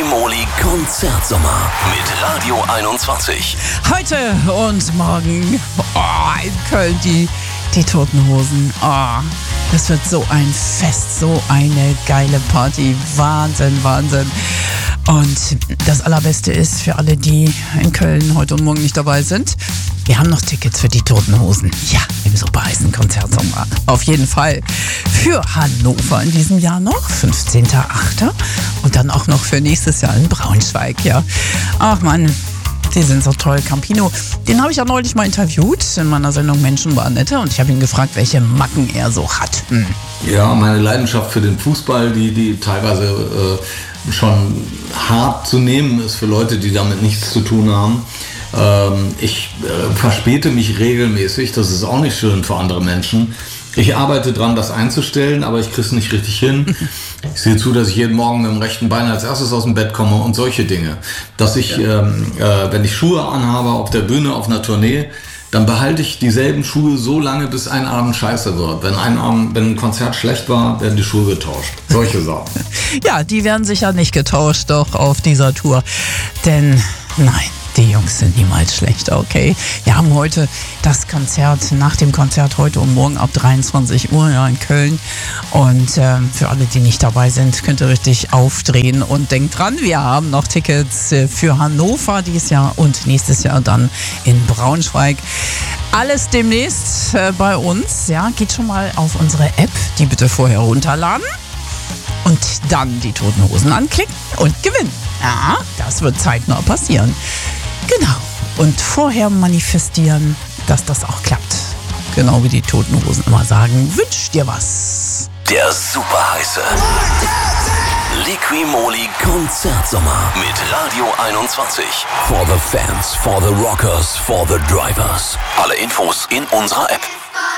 Liqui-Moly Konzertsommer mit Radio 21. Heute und morgen in Köln die Toten Hosen. Das wird so ein Fest, so eine geile Party. Wahnsinn. Und das Allerbeste ist für alle, die in Köln heute und morgen nicht dabei sind, wir haben noch Tickets für die Toten Hosen. Ja, im super heißen Konzertsommer. Auf jeden Fall für Hannover in diesem Jahr noch, 15.8. Und dann auch noch für nächstes Jahr in Braunschweig, ja. Ach Mann, die sind so toll. Campino, den habe ich ja neulich mal interviewt in meiner Sendung Menschen war nette und ich habe ihn gefragt, welche Macken er so hat. Ja, meine Leidenschaft für den Fußball, die teilweise schon hart zu nehmen ist für Leute, die damit nichts zu tun haben. Ich verspäte mich regelmäßig, das ist auch nicht schön für andere Menschen. Ich arbeite dran, das einzustellen, aber ich kriege es nicht richtig hin. Ich sehe zu, dass ich jeden Morgen mit dem rechten Bein als erstes aus dem Bett komme und solche Dinge. Dass ich, wenn ich Schuhe anhabe auf der Bühne, auf einer Tournee, dann behalte ich dieselben Schuhe so lange, bis ein Abend scheiße wird. Wenn ein Konzert schlecht war, werden die Schuhe getauscht. Solche Sachen. Ja, die werden sicher nicht getauscht, doch auf dieser Tour. Denn nein, die Jungs sind niemals schlecht, okay? Wir haben heute das Konzert, nach dem Konzert heute und morgen ab 23 Uhr ja, in Köln. Und für alle, die nicht dabei sind, könnt ihr richtig aufdrehen. Und denkt dran, wir haben noch Tickets für Hannover dieses Jahr und nächstes Jahr dann in Braunschweig. Alles demnächst bei uns. Ja, geht schon mal auf unsere App, die bitte vorher runterladen. Und dann die Toten Hosen anklicken und gewinnen. Ja, das wird zeitnah passieren. Genau. Und vorher manifestieren, dass das auch klappt. Genau wie die Toten Hosen immer sagen, wünsch dir was. Der super heiße Liqui-Moly Konzertsommer mit Radio 21. For the fans, for the rockers, for the drivers. Alle Infos in unserer App.